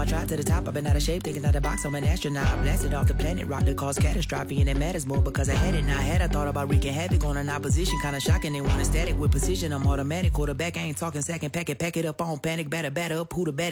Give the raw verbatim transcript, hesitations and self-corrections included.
tried to the top, I've been out of shape, thinking out the box, I'm an astronaut. I blasted off the planet, rock that caused catastrophe, and it matters more because I had it. Now I had, I thought about wreaking havoc on an opposition, kinda shocking, they want a static with precision. I'm automatic, quarterback, I ain't talking second packet, pack it up on panic, batter, batter up, who the better.